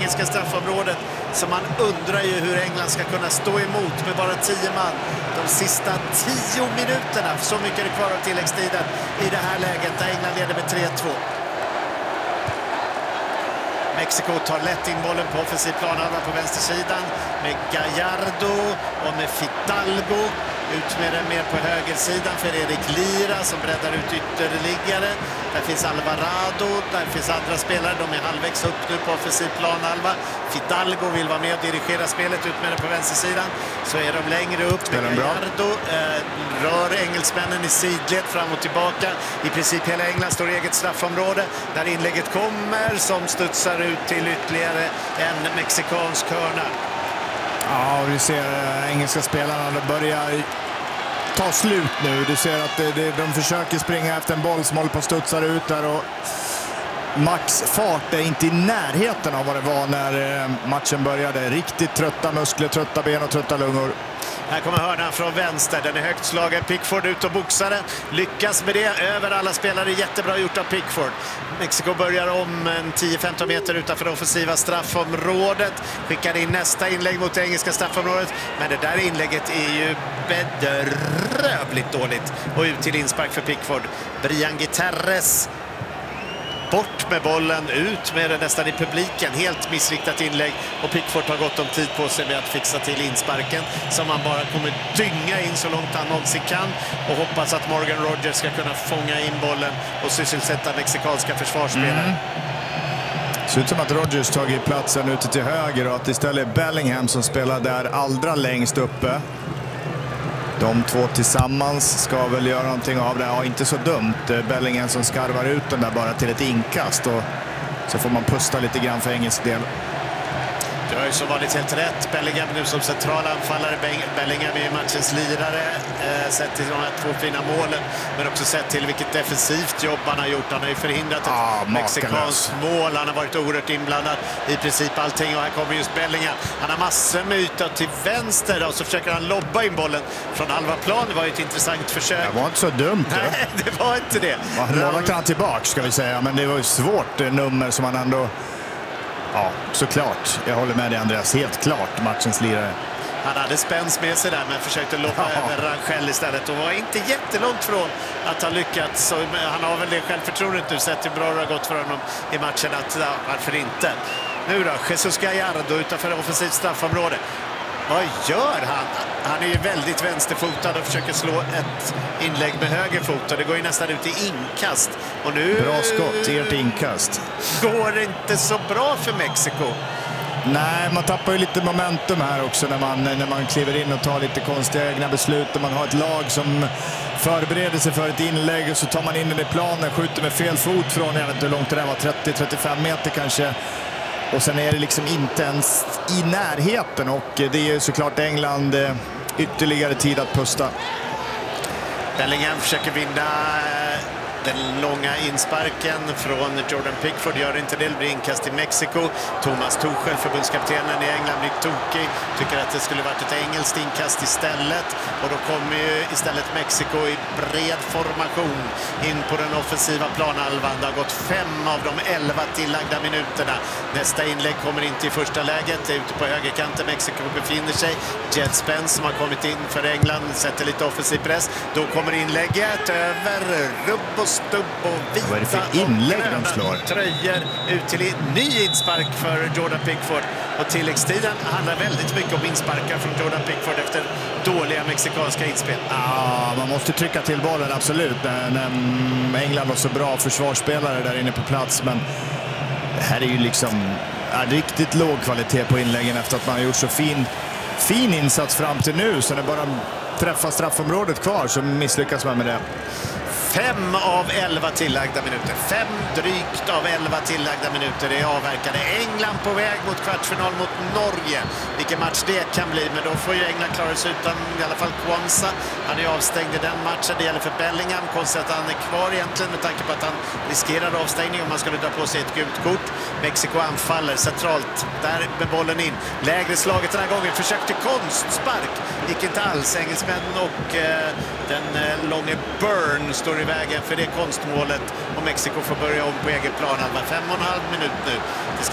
engelska straffområdet. Så man undrar ju hur England ska kunna stå emot med bara 10 man de sista 10 minuterna. Så mycket är det kvar av tilläggstiden i det här läget där England leder med 3-2. Mexiko tar lätt in bollen på offensiv planhalva på vänstersidan med Gallardo och med Fidalgo. Ut med den mer på högersidan för Erik Lira som breddar ut ytterligare. Där finns Alvarado, där finns andra spelare. De är halvvägs upp nu på offensiv planhalva. Fidalgo vill vara med och dirigera spelet ut med den på vänstersidan. Så är de längre upp med Gallardo. Rör engelsmännen i sidled fram och tillbaka. I princip hela England står i eget straffområde. Där inlägget kommer som studsar ut till ytterligare en mexikansk hörna. Ja, vi ser engelska spelarna börjar ta slut nu. Du ser att de försöker springa efter en boll som håller på att studsa ut där och Max fart är inte i närheten av vad det var när matchen började. Riktigt trötta muskler, trötta ben och trötta lungor. Här kommer hörnan från vänster. Den är högt slagen. Pickford ut och boxare. Lyckas med det över alla spelare. Jättebra gjort av Pickford. Mexiko börjar om en 10-15 meter utanför det offensiva straffområdet. Skickar in nästa inlägg mot det engelska straffområdet. Men det där inlägget är ju bedrövligt dåligt. Och ut till inspark för Pickford. Brian Guterres. Bort med bollen, ut med den nästan i publiken. Helt missriktat inlägg och Pickford har gått om tid på sig med att fixa till insparken som han bara kommer dynga in så långt han någonsin kan och hoppas att Morgan Rogers ska kunna fånga in bollen och sysselsätta mexikanska försvarsspelare. Det ser ut som att Rogers tagit platsen ute till höger och att istället är Bellingham som spelar där allra längst uppe. De två tillsammans ska väl göra någonting av det. Ja, inte så dumt. Bellingham som skarvar ut den där bara till ett inkast och så får man pusta lite grann för engelsk del. Det har ju så vanligt helt rätt. Bellingham nu som central anfallare. Bellingham är matchens lirare. Sett till de här 2 fina målen. Men också sett till vilket defensivt jobb han har gjort. Han har ju förhindrat ett mexikanskt mål. Han har varit oerhört inblandad i princip allting. Och här kommer just Bellingham. Han har massor med yta till vänster. Och så försöker han lobba in bollen från halva plan. Det var ju ett intressant försök. Det var inte så dumt. Nej, det var inte det. Målvakten han tillbaka ska vi säga. Men det var ju svårt nummer som han ändå... Ja, såklart. Jag håller med dig Andreas. Helt klart matchens lirare. Han hade spänst med sig där men försökte loppa över Rangel istället och var inte jättelångt från att ha lyckats. Så han har väl det självförtroendet nu sett hur bra det har gått för honom i matchen att varför inte. Nu då, Jesus Gallardo utanför offensivt straffområde. Vad gör han? Han är ju väldigt vänsterfotad och försöker slå ett inlägg med höger fot och det går ju nästan ut i inkast. Och nu bra skott, ert inkast. Går det inte så bra för Mexiko. Nej, man tappar ju lite momentum här också när man kliver in och tar lite konstiga egna beslut. Och man har ett lag som förbereder sig för ett inlägg och så tar man in den i planen, skjuter med fel fot från, jag vet inte hur långt det där var, 30-35 meter kanske. Och sen är det liksom inte ens i närheten och det är ju såklart England ytterligare tid att pusta. Bellingham försöker vinna den långa insparken från Jordan Pickford. Gör inte det, blir inkast i Mexiko. Thomas Tuchel, förbundskaptenen i England, blir tokig. Tycker att det skulle varit ett engelskt inkast istället. Och då kommer ju istället Mexiko i bred formation in på den offensiva planhalvan. Det har gått 5 av de 11 tillagda minuterna. Nästa inlägg kommer inte i första läget. Det är ute på högerkanten Mexiko befinner sig. Jed Spence som har kommit in för England sätter lite offensiv press. Då kommer inlägget över rubb och stubb och vita. Vad är det för inlägg de slår? Tröjor ut till en ny inspark för Jordan Pickford. Och tilläggstiden handlar väldigt mycket om insparkar från Jordan Pickford efter dåliga mexikanska inspel. Ja, man måste trycka till bollen, absolut. När England har så bra försvarsspelare där inne på plats. Men det här är ju liksom riktigt låg kvalitet på inläggen efter att man har gjort så fin insats fram till nu. Så när bara träffar straffområdet kvar så misslyckas man med det. 5 av 11 tillagda minuter. 5 drygt av 11 tillagda minuter. Det är avverkade. England på väg mot kvartsfinal mot Norge. Vilken match det kan bli. Men då får ju England klara sig utan i alla fall Kwanza. Han är avstängd i den matchen. Det gäller för Bellingham. Konstigt att han är kvar egentligen med tanke på att han riskerar avstängning om man skulle dra på sig ett gult kort. Mexiko anfaller centralt. Där med bollen in. Lägre slaget den här gången. Försökte konstspark. Gick inte alls. Engelsmän och den långe Burn står i vägen för det konstmålet och Mexiko får börja om på egen plan. 5,5 minut nu.